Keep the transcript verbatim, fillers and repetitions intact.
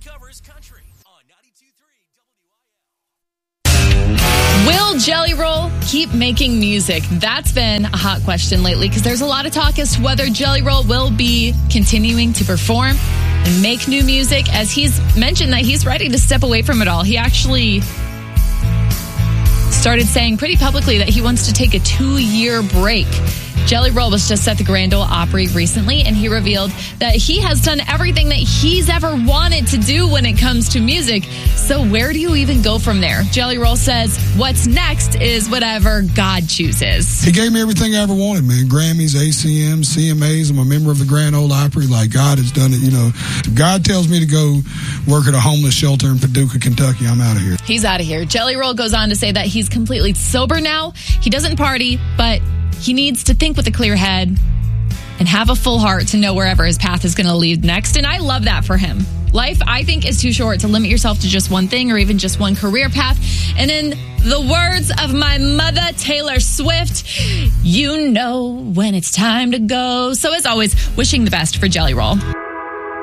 covers country on ninety-two point three W I L. Will Jelly Roll keep making music? That's been a hot question lately because there's a lot of talk as to whether Jelly Roll will be continuing to perform and make new music, as he's mentioned that he's ready to step away from it all. He actually started saying pretty publicly that he wants to take a two-year break. Jelly Roll was just at the Grand Ole Opry recently, and he revealed that he has done everything that he's ever wanted to do when it comes to music. So where do you even go from there? Jelly Roll says what's next is whatever God chooses. He gave me everything I ever wanted, man. Grammys, A C Ms, C M As. I'm a member of the Grand Ole Opry. Like, God has done it. You know, if God tells me to go work at a homeless shelter in Paducah, Kentucky, I'm out of here. He's out of here. Jelly Roll goes on to say that he's completely sober now. He doesn't party, but he needs to think with a clear head and have a full heart to know wherever his path is going to lead next. And I love that for him. Life, I think, is too short to limit yourself to just one thing or even just one career path. And in the words of my mother, Taylor Swift, you know when it's time to go. So as always, wishing the best for Jelly Roll.